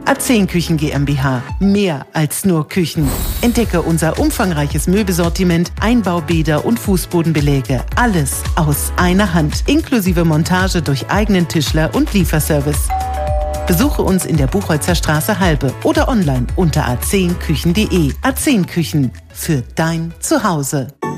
A10 Küchen GmbH. Mehr als nur Küchen. Entdecke unser umfangreiches Möbelsortiment, Einbaubäder und Fußbodenbeläge. Alles aus einer Hand. Inklusive Montage durch eigenen Tischler und Lieferservice. Besuche uns in der Buchholzer Straße Halbe oder online unter a10küchen.de. A10 Küchen für dein Zuhause.